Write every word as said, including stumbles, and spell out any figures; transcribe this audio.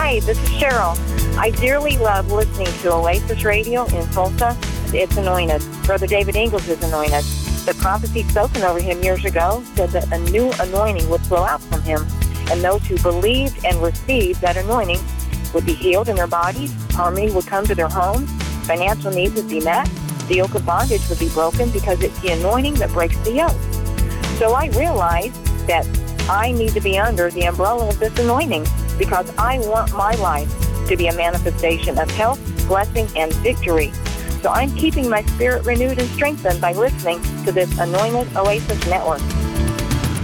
Hi, this is Cheryl. I dearly love listening to Oasis Radio in Tulsa. It's anointed. Brother David Ingles is anointed. The prophecy spoken over him years ago said that a new anointing would flow out from him, and those who believed and received that anointing would be healed in their bodies, harmony would come to their homes, financial needs would be met, the yoke of bondage would be broken because it's the anointing that breaks the yoke. So I realized that I need to be under the umbrella of this anointing because I want my life to be a manifestation of health, blessing, and victory. So I'm keeping my spirit renewed and strengthened by listening to this Anointed Oasis Network.